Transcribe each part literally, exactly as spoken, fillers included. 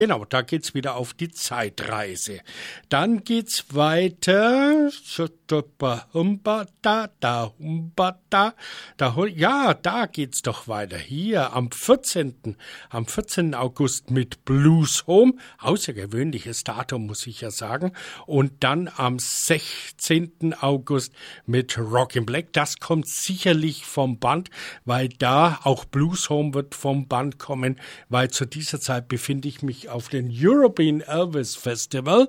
Genau, da geht's wieder auf die Zeitreise. Dann geht's weiter. Ja, da geht's doch weiter. Hier am vierzehnten Am vierzehnten August mit Blues Home. Außergewöhnliches Datum, muss ich ja sagen. Und dann am sechzehnten August mit Rockin' Black. Das kommt sicherlich vom Band, weil da auch Blues Home wird vom Band kommen, weil zu dieser Zeit befinde ich mich auf dem European Elvis Festival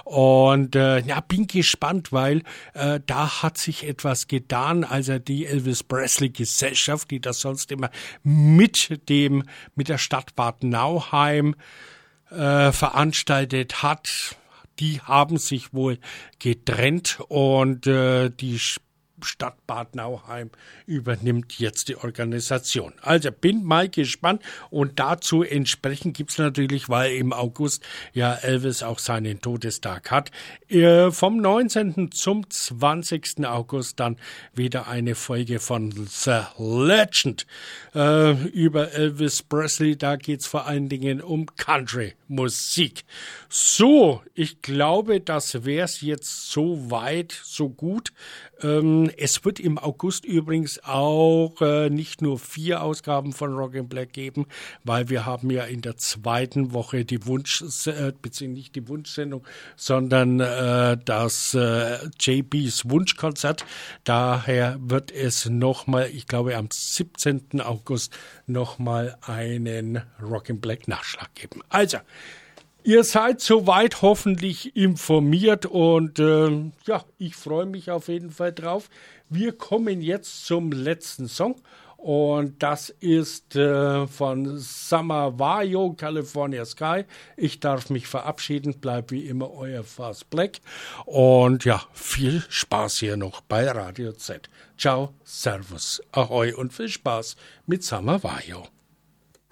und äh, ja, bin gespannt, weil äh, da hat sich etwas getan, also die Elvis Presley Gesellschaft, die das sonst immer mit dem mit der Stadt Bad Nauheim äh, veranstaltet hat, die haben sich wohl getrennt und äh, die Stadt Bad Nauheim übernimmt jetzt die Organisation. Also bin mal gespannt und dazu entsprechend gibt's natürlich, weil im August ja Elvis auch seinen Todestag hat, äh, vom neunzehnten zum zwanzigsten August dann wieder eine Folge von The Legend äh, über Elvis Presley. Da geht's vor allen Dingen um Country-Musik. So, ich glaube, das wär's jetzt so weit, so gut. Ähm, es wird im August übrigens auch äh, nicht nur vier Ausgaben von Rockin' Black geben, weil wir haben ja in der zweiten Woche die Wunsch, äh, beziehungsweise nicht die Wunschsendung, sondern äh, das äh, J Bs Wunschkonzert. Daher wird es nochmal, ich glaube am siebzehnten August nochmal einen Rockin' Black Nachschlag geben. Also, ihr seid soweit hoffentlich informiert und äh, ja, ich freue mich auf jeden Fall drauf. Wir kommen jetzt zum letzten Song und das ist äh, von Summer Vajo, California Sky. Ich darf mich verabschieden, bleib wie immer euer Fast Black und ja, viel Spaß hier noch bei Radio Z. Ciao, Servus, Ahoi und viel Spaß mit Summer Vajo.